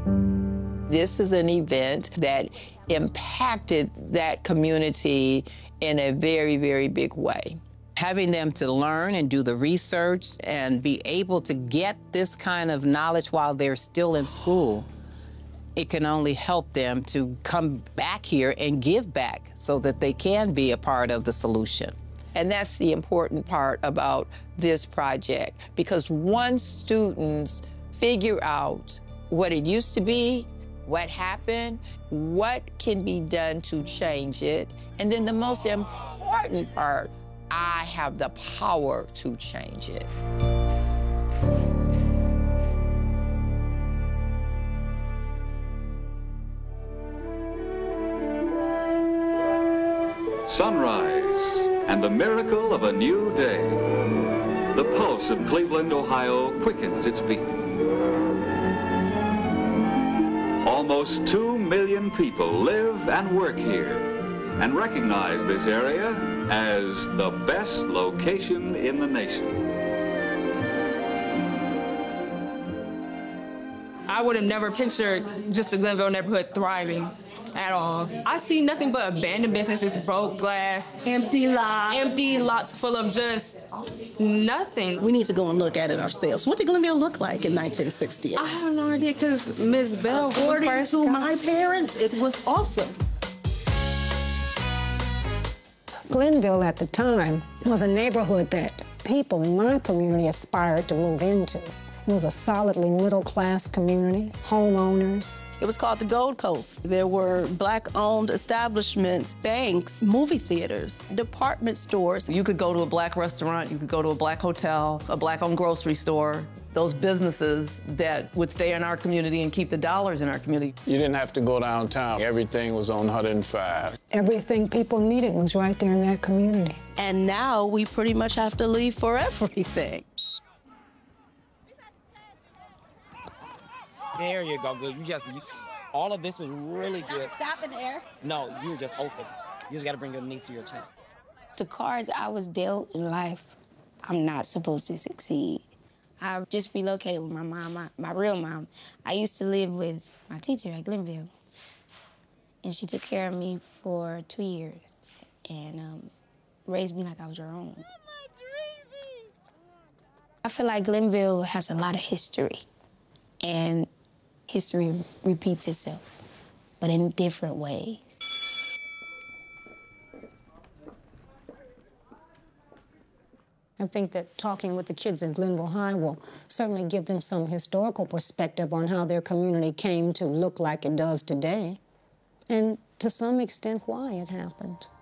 This is an event that impacted that community in a very, very big way. Having them to learn and do the research and be able to get this kind of knowledge while they're still in school, it can only help them to come back here and give back so that they can be a part of the solution. And that's the important part about this project, because once students figure out what it used to be, what happened, what can be done to change it, and then the most important part, I have the power to change it. Sunrise and the miracle of a new day. The pulse of Cleveland, Ohio quickens its beat. Almost 2 million people live and work here and recognize this area as the best location in the nation. I would have never pictured just the Glenville neighborhood thriving at all. I see nothing but abandoned businesses, broke glass, empty lots full of just nothing. We need to go and look at it ourselves. What did Glenville look like in 1968? I have no idea, because Ms. Bell, according to my parents, it was awesome. Glenville at the time was a neighborhood that people in my community aspired to move into. It was a solidly middle-class community, homeowners. It was called the Gold Coast. There were Black-owned establishments, banks, movie theaters, department stores. You could go to a Black restaurant, you could go to a Black hotel, a Black-owned grocery store. Those businesses that would stay in our community and keep the dollars in our community. You didn't have to go downtown. Everything was on 105. Everything people needed was right there in that community. And now we pretty much have to leave for everything. There you go, good. All of this is really good. Stop in the air? No, you're just open. You just gotta bring your knees to your chin. The cards I was dealt in life, I'm not supposed to succeed. I just relocated with my mom, my real mom. I used to live with my teacher at Glenville, and she took care of me for 2 years and raised me like I was her own. I feel like Glenville has a lot of history, and history repeats itself, but in different ways. I think that talking with the kids at Glenville High will certainly give them some historical perspective on how their community came to look like it does today, and to some extent why it happened.